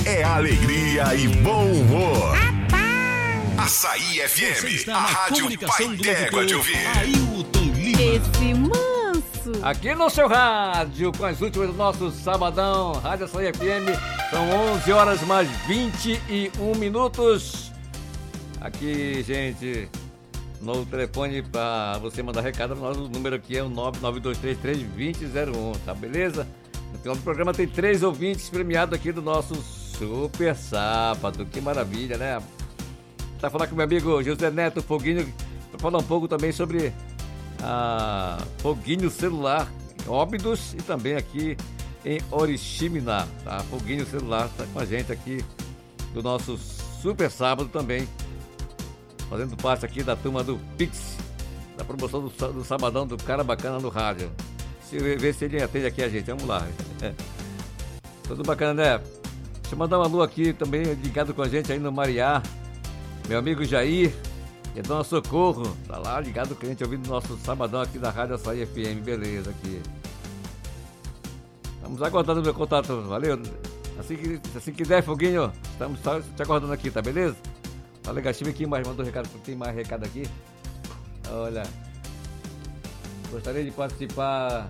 é alegria e bom humor. Açaí FM, a rádio Pai D'Égua de ouvir. Esse manso. Aqui no seu rádio, com as últimas do nosso sabadão, Rádio Açaí FM, são 11 horas mais 21 minutos. Aqui, gente, no telefone para você mandar recado, o número aqui é o 992332001, tá beleza? No final do programa tem 3 ouvintes premiados aqui do nosso Super Sábado, que maravilha, né? Tá falando com meu amigo José Neto Foguinho, para falar um pouco também sobre a Foguinho Celular, em Óbidos e também aqui em Oriximiná, tá? Foguinho Celular tá com a gente aqui do nosso Super Sábado também, fazendo parte aqui da turma do Pix, da promoção do Sabadão do Cara Bacana no rádio. Ver se ele atende aqui a gente, vamos lá. Tudo bacana, né? Deixa eu mandar um alô aqui também, ligado com a gente aí no Mariá, meu amigo Jair e a Dona Socorro, tá lá ligado com a gente, ouvindo o nosso Sabadão aqui da Rádio Açaí FM, beleza aqui. Estamos aguardando o meu contato, valeu? Assim que der, Foguinho, estamos te aguardando aqui, tá beleza? Olha, Gatinho aqui, mais mandou recado, tem mais recado aqui. Olha, gostaria de participar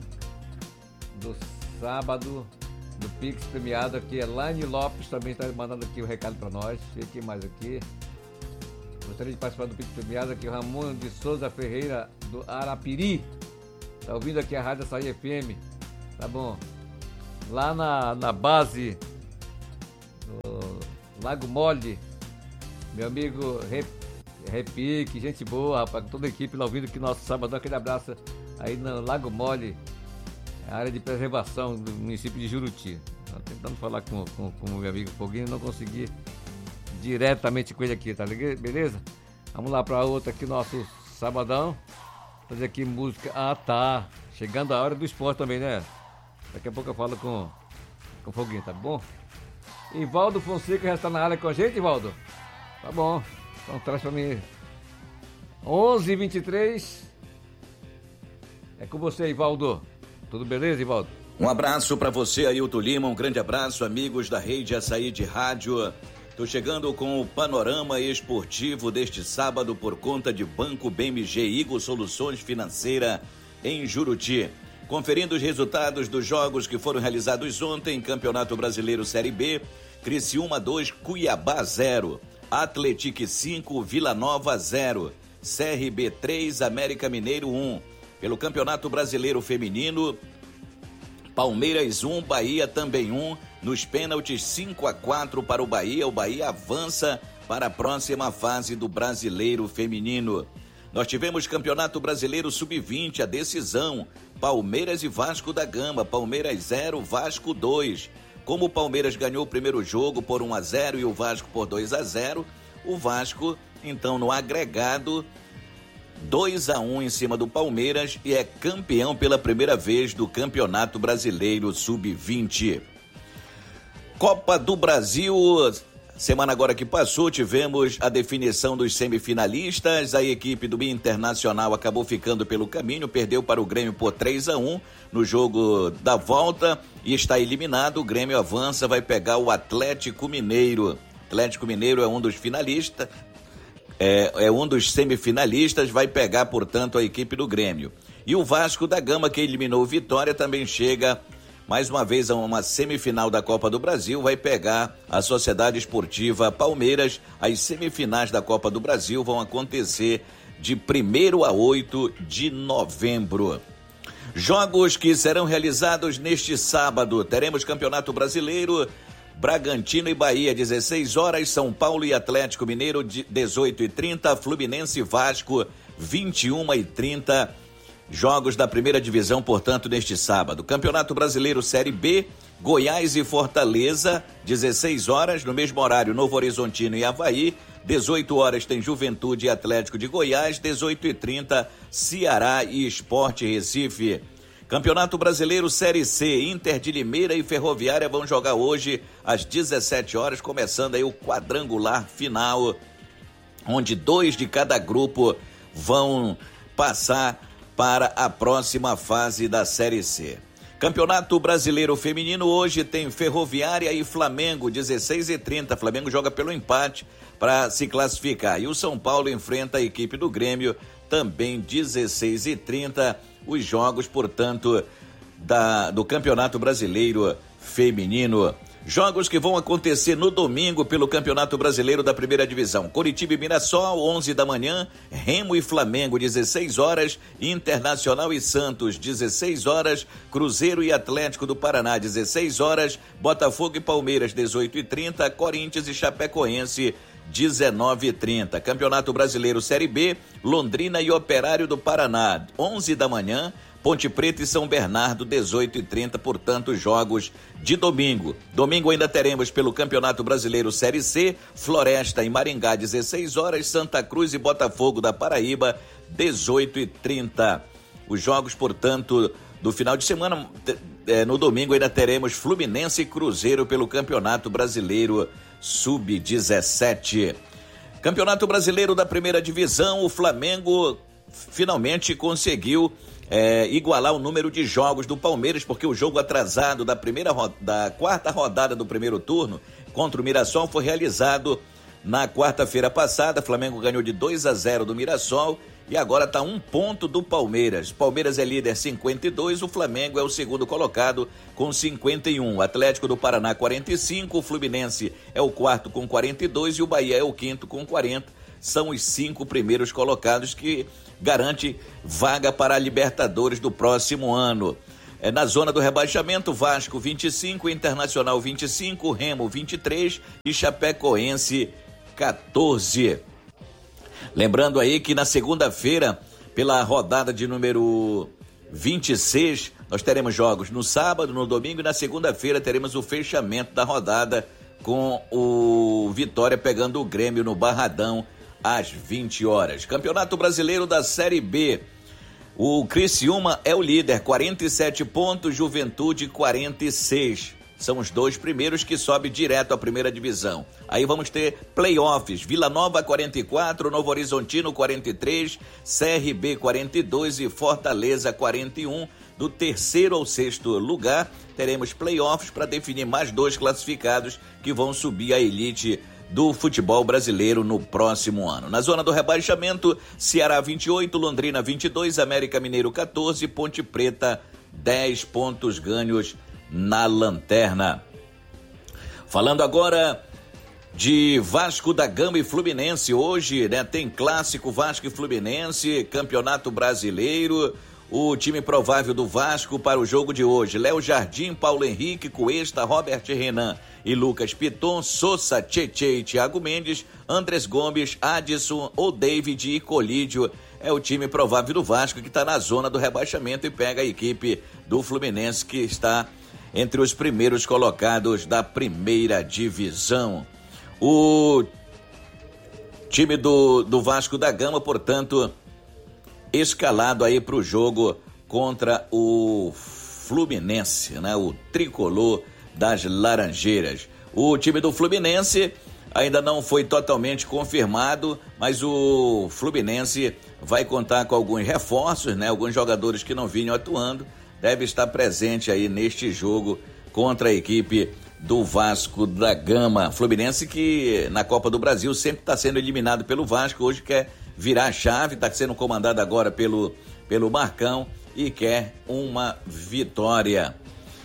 do sábado do Pix premiado aqui. Elaine Lopes também está mandando aqui o recado para nós. Fique mais aqui. Gostaria de participar do Pix premiado aqui. O Ramon de Souza Ferreira do Arapiri está ouvindo aqui a Rádio Açaí FM. Tá bom. Lá na base do Lago Mole, meu amigo Repique, gente boa, rapaz, toda a equipe lá ouvindo aqui nosso Sabadão, aquele abraço aí no Lago Mole, a área de preservação do município de Juruti. Tô tentando falar com o meu amigo Foguinho, não consegui diretamente com ele aqui, tá ligado? Beleza? Vamos lá para outra aqui, nosso Sabadão, fazer aqui música. Ah, tá, chegando a hora do esporte também, né? Daqui a pouco eu falo com o Foguinho, tá bom? Ivaldo Fonseca já está na área com a gente, Ivaldo? Tá bom, então traz pra mim. 11h23. É com você, Ivaldo. Tudo beleza, Ivaldo? Um abraço pra você, Ailton Lima. Um grande abraço, amigos da Rede Açaí de Rádio. Tô chegando com o panorama esportivo deste sábado por conta de Banco BMG Igor Soluções Financeira em Juruti. Conferindo os resultados dos jogos que foram realizados ontem, Campeonato Brasileiro Série B, Criciúma 2, Cuiabá 0. Atlético 5, Vila Nova 0, CRB 3, América Mineiro 1. Pelo Campeonato Brasileiro Feminino, Palmeiras 1, Bahia também 1. Nos pênaltis 5-4 para o Bahia avança para a próxima fase do Brasileiro Feminino. Nós tivemos Campeonato Brasileiro Sub-20, a decisão, Palmeiras e Vasco da Gama, Palmeiras 0, Vasco 2. Como o Palmeiras ganhou o primeiro jogo por 1-0 e o Vasco por 2-0, o Vasco, então, no agregado, 2-1 em cima do Palmeiras e é campeão pela primeira vez do Campeonato Brasileiro Sub-20. Copa do Brasil, semana agora que passou, tivemos a definição dos semifinalistas. A equipe do Internacional acabou ficando pelo caminho, perdeu para o Grêmio por 3-1 no jogo da volta e está eliminado. O Grêmio avança, vai pegar o Atlético Mineiro. Atlético Mineiro é um dos finalistas, é um dos semifinalistas, vai pegar, portanto, a equipe do Grêmio. E o Vasco da Gama, que eliminou o Vitória, também chega mais uma vez a uma semifinal da Copa do Brasil, vai pegar a Sociedade Esportiva Palmeiras. As semifinais da Copa do Brasil vão acontecer de 1º a 8 de novembro. Jogos que serão realizados neste sábado. Teremos Campeonato Brasileiro, Bragantino e Bahia, 16 horas, São Paulo e Atlético Mineiro, 18h30, Fluminense e Vasco, 21h30. Jogos da primeira divisão, portanto, neste sábado. Campeonato Brasileiro Série B, Goiás e Fortaleza, 16 horas, no mesmo horário, Novo Horizontino e Avaí, 18 horas tem Juventude e Atlético de Goiás, 18h30, Ceará e Sport Recife. Campeonato Brasileiro Série C, Inter de Limeira e Ferroviária vão jogar hoje às 17 horas, começando aí o quadrangular final, onde 2 de cada grupo vão passar para a próxima fase da Série C. Campeonato Brasileiro Feminino hoje tem Ferroviária e Flamengo, 16h30. Flamengo joga pelo empate para se classificar. E o São Paulo enfrenta a equipe do Grêmio, também 16h30. Os jogos, portanto, do Campeonato Brasileiro Feminino. Jogos que vão acontecer no domingo pelo Campeonato Brasileiro da Primeira Divisão. Coritiba e Mirassol, 11 da manhã. Remo e Flamengo, 16 horas. Internacional e Santos, 16 horas. Cruzeiro e Atlético do Paraná, 16 horas. Botafogo e Palmeiras, 18h30. Corinthians e Chapecoense, 19h30. Campeonato Brasileiro Série B, Londrina e Operário do Paraná, 11 da manhã. Ponte Preta e São Bernardo, 18h30, portanto, jogos de domingo. Domingo ainda teremos pelo Campeonato Brasileiro Série C, Floresta e Maringá, 16 horas, Santa Cruz e Botafogo da Paraíba, 18h30. Os jogos, portanto, do final de semana, no domingo ainda teremos Fluminense e Cruzeiro pelo Campeonato Brasileiro Sub-17. Campeonato Brasileiro da Primeira Divisão, o Flamengo finalmente conseguiu igualar o número de jogos do Palmeiras, porque o jogo atrasado da quarta rodada do primeiro turno contra o Mirassol foi realizado na quarta-feira passada. O Flamengo ganhou de 2-0 do Mirassol e agora está 1 ponto do Palmeiras. Palmeiras é líder 52, o Flamengo é o segundo colocado com 51. Atlético do Paraná 45, o Fluminense é o quarto com 42 e o Bahia é o quinto com 40. São os 5 primeiros colocados que garante vaga para a Libertadores do próximo ano. Na zona do rebaixamento, Vasco 25, Internacional 25, Remo 23 e Chapecoense 14. Lembrando aí que na segunda-feira, pela rodada de número 26, nós teremos jogos no sábado, no domingo e na segunda-feira teremos o fechamento da rodada com o Vitória pegando o Grêmio no Barradão às 20 horas. Campeonato Brasileiro da Série B. O Criciúma é o líder, 47 pontos, Juventude 46. São os 2 primeiros que sobem direto à primeira divisão. Aí vamos ter playoffs, Vila Nova 44, Novo Horizontino 43, CRB 42 e Fortaleza 41. Do terceiro ao sexto lugar, teremos playoffs para definir mais 2 classificados que vão subir à elite do futebol brasileiro no próximo ano. Na zona do rebaixamento, Ceará 28, Londrina 22, América Mineiro 14, Ponte Preta 10 pontos ganhos na lanterna. Falando agora de Vasco da Gama e Fluminense, hoje, tem clássico Vasco e Fluminense, Campeonato Brasileiro. O time provável do Vasco para o jogo de hoje: Léo Jardim, Paulo Henrique, Cuesta, Robert Renan e Lucas Piton, Sousa, Tchê e Thiago Mendes, Andrés Gomes, Adson, David e Colídio. É o time provável do Vasco que está na zona do rebaixamento e pega a equipe do Fluminense, que está entre os primeiros colocados da primeira divisão. O time do Vasco da Gama, portanto, escalado aí para o jogo contra o Fluminense, o tricolor das Laranjeiras. O time do Fluminense ainda não foi totalmente confirmado, mas o Fluminense vai contar com alguns reforços, alguns jogadores que não vinham atuando, deve estar presente aí neste jogo contra a equipe do Vasco da Gama. Fluminense que na Copa do Brasil sempre está sendo eliminado pelo Vasco, hoje quer virar a chave, está sendo comandado agora pelo Marcão e quer uma vitória.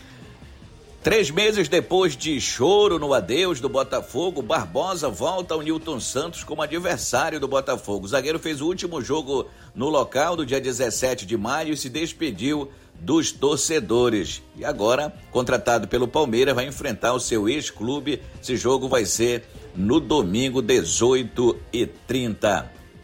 3 meses depois de choro no adeus do Botafogo, Barbosa volta ao Nilton Santos como adversário do Botafogo. O zagueiro fez o último jogo no local do dia 17 de maio e se despediu dos torcedores. E agora, contratado pelo Palmeiras, vai enfrentar o seu ex-clube. Esse jogo vai ser no domingo, 18h30.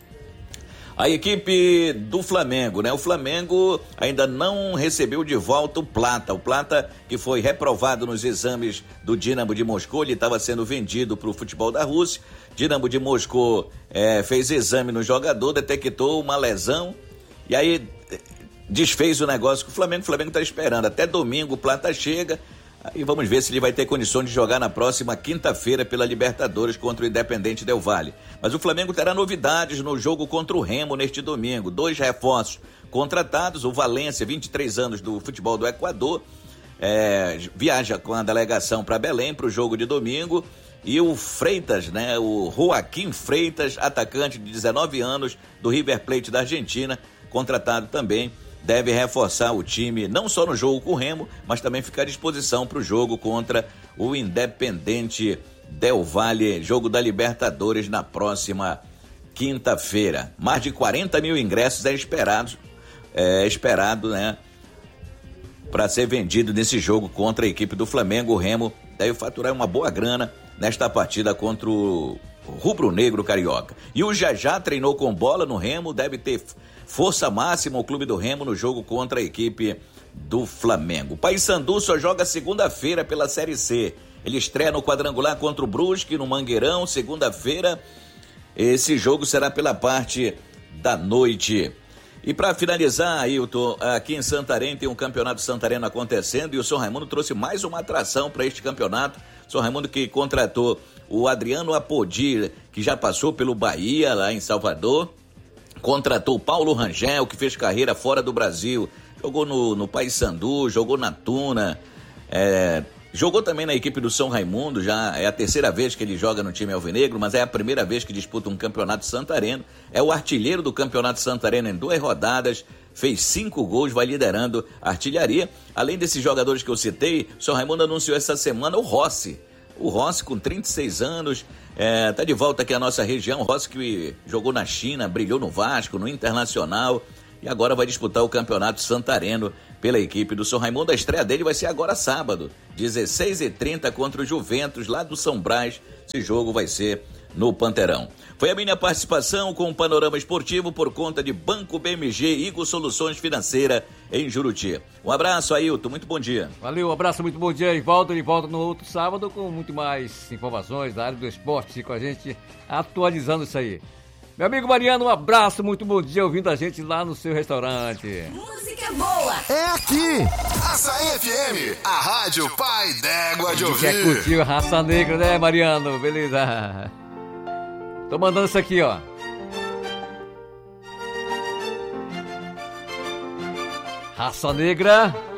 A equipe do Flamengo, O Flamengo ainda não recebeu de volta o Plata que foi reprovado nos exames do Dinamo de Moscou. Ele estava sendo vendido para o futebol da Rússia. Dinamo de Moscou fez exame no jogador, detectou uma lesão e aí desfez o negócio com o Flamengo. O Flamengo está esperando até domingo, o Plata chega. E vamos ver se ele vai ter condições de jogar na próxima quinta-feira pela Libertadores contra o Independente Del Valle. Mas o Flamengo terá novidades no jogo contra o Remo neste domingo. 2 reforços contratados: o Valência, 23 anos, do futebol do Equador, viaja com a delegação para Belém para o jogo de domingo. E o Freitas, né, o Joaquim Freitas, atacante de 19 anos do River Plate da Argentina, contratado também, deve reforçar o time não só no jogo com o Remo, mas também ficar à disposição para o jogo contra o Independente Del Valle, jogo da Libertadores na próxima quinta-feira. Mais de 40 mil ingressos esperado, né, para ser vendido nesse jogo contra a equipe do Flamengo. O Remo deve faturar uma boa grana nesta partida contra o rubro-negro carioca. E o Jajá treinou com bola no Remo, deve ter força máxima o clube do Remo no jogo contra a equipe do Flamengo. O Paysandu só joga segunda-feira pela Série C. Ele estreia no quadrangular contra o Brusque, no Mangueirão, segunda-feira. Esse jogo será pela parte da noite. E para finalizar, Ailton, aqui em Santarém tem um campeonato santareno acontecendo e o São Raimundo trouxe mais uma atração para este campeonato. São Raimundo que contratou o Adriano Apodi, que já passou pelo Bahia, lá em Salvador. Contratou o Paulo Rangel, que fez carreira fora do Brasil. Jogou no Paysandu, jogou na Tuna. Jogou também na equipe do São Raimundo, já é a terceira vez que ele joga no time alvinegro, mas é a primeira vez que disputa um campeonato santareno. É o artilheiro do campeonato santareno em 2 rodadas, fez 5 gols, vai liderando a artilharia. Além desses jogadores que eu citei, o São Raimundo anunciou essa semana o Rossi. O Rossi, com 36 anos, tá de volta aqui à nossa região. O Rossi que jogou na China, brilhou no Vasco, no Internacional, e agora vai disputar o campeonato santareno pela equipe do São Raimundo. A estreia dele vai ser agora sábado, 16h30 contra o Juventus, lá do São Brás. Esse jogo vai ser no Panteirão. Foi a minha participação com o Panorama Esportivo por conta de Banco BMG e Igor Soluções Financeira em Juruti. Um abraço, Ailton, muito bom dia. Valeu, um abraço, muito bom dia. E volta no outro sábado com muito mais informações da área do esporte, com a gente atualizando isso aí. Meu amigo Mariano, um abraço, muito bom dia, ouvindo a gente lá no seu restaurante. Música boa é aqui, Açaí FM, a rádio pai d'égua de ouvir. Quer curtir a Raça Negra, né, Mariano? Beleza. Tô mandando isso aqui, ó. Raça Negra.